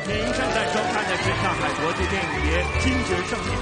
您正在收看的是上海国际电影节金质盛宴